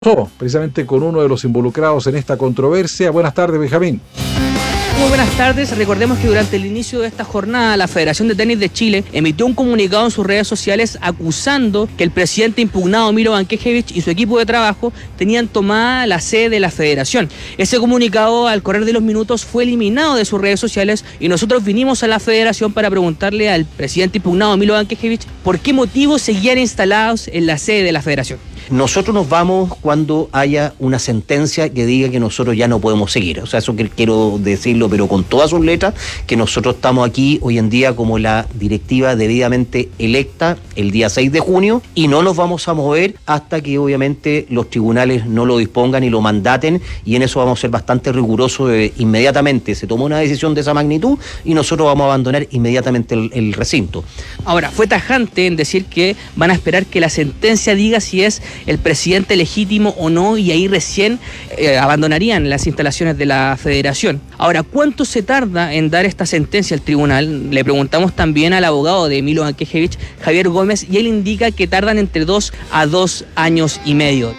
Precisamente con uno de los involucrados en esta controversia. Buenas tardes, Benjamín. Muy buenas tardes. Recordemos que durante el inicio de esta jornada, la Federación de Tenis de Chile emitió un comunicado en sus redes sociales acusando que el presidente impugnado Milo Bankejevic y su equipo de trabajo tenían tomada la sede de la federación. Ese comunicado, al correr de los minutos, fue eliminado de sus redes sociales y nosotros vinimos a la federación para preguntarle al presidente impugnado Milo Bankejevic por qué motivos seguían instalados en la sede de la federación. Nosotros nos vamos cuando haya una sentencia que diga que nosotros ya no podemos seguir. O sea, eso que quiero decirlo, pero con todas sus letras, que nosotros estamos aquí hoy en día como la directiva debidamente electa el día 6 de junio y no nos vamos a mover hasta que obviamente los tribunales no lo dispongan y lo mandaten, y en eso vamos a ser bastante rigurosos. Inmediatamente se tomó una decisión de esa magnitud y nosotros vamos a abandonar inmediatamente el recinto. Ahora, fue tajante en decir que van a esperar que la sentencia diga si es el presidente legítimo o no, y ahí recién abandonarían las instalaciones de la federación. Ahora, ¿cuánto se tarda en dar esta sentencia al tribunal? Le preguntamos también al abogado de Milo Bankejevic, Javier Gómez, y él indica que tardan entre 2 a 2 años y medio.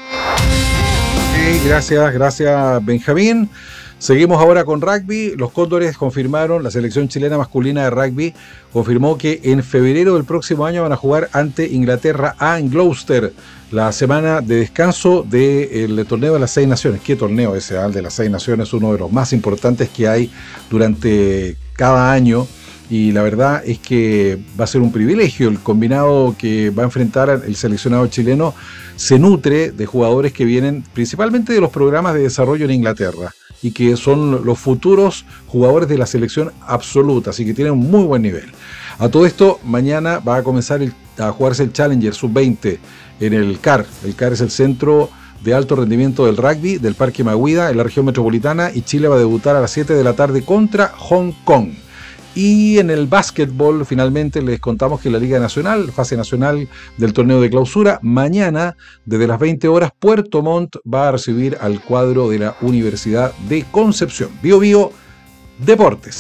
Gracias, Benjamín. Seguimos ahora con rugby. Los Cóndores confirmaron, la selección chilena masculina de rugby confirmó que en febrero del próximo año van a jugar ante Inglaterra en Gloucester, la semana de descanso del torneo de las 6 naciones. ¿Qué torneo ese? El de las 6 naciones, uno de los más importantes que hay durante cada año. Y la verdad es que va a ser un privilegio. El combinado que va a enfrentar el seleccionado chileno se nutre de jugadores que vienen principalmente de los programas de desarrollo en Inglaterra y que son los futuros jugadores de la selección absoluta, así que tienen un muy buen nivel. A todo esto, mañana va a comenzar a jugarse el Challenger Sub-20 en el CAR. El CAR es el Centro de Alto Rendimiento del Rugby del Parque Mahuida en la región metropolitana, y Chile va a debutar a las 7 de la tarde contra Hong Kong. Y en el básquetbol, finalmente, les contamos que la Liga Nacional, fase nacional del torneo de clausura, mañana, desde las 20 horas, Puerto Montt va a recibir al cuadro de la Universidad de Concepción. Bio Bio Deportes.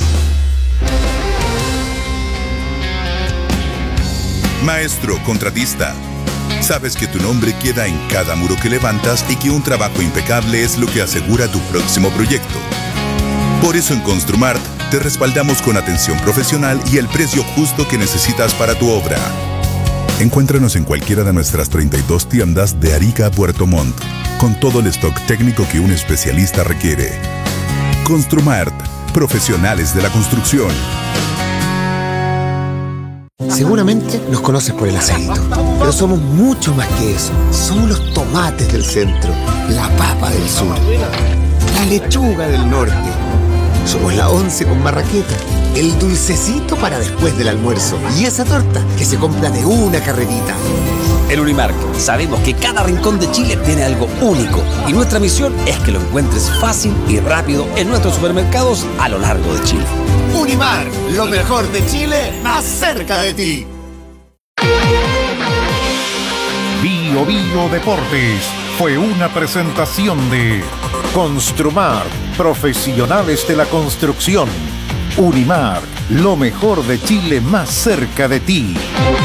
Maestro contratista, sabes que tu nombre queda en cada muro que levantas y que un trabajo impecable es lo que asegura tu próximo proyecto. Por eso en Construmart te respaldamos con atención profesional y el precio justo que necesitas para tu obra. Encuéntranos en cualquiera de nuestras 32 tiendas de Arica a Puerto Montt, con todo el stock técnico que un especialista requiere. Construmart, profesionales de la construcción. Seguramente nos conoces por el aceito, pero somos mucho más que eso. Somos los tomates del centro, la papa del sur, la lechuga del norte. Somos la 11 con marraqueta, el dulcecito para después del almuerzo y esa torta que se compra de una carrerita. En Unimark sabemos que cada rincón de Chile tiene algo único y nuestra misión es que lo encuentres fácil y rápido en nuestros supermercados a lo largo de Chile. Unimark, lo mejor de Chile, más cerca de ti. Bio Bio Deportes fue una presentación de Construmart, profesionales de la construcción. Unimark, lo mejor de Chile más cerca de ti.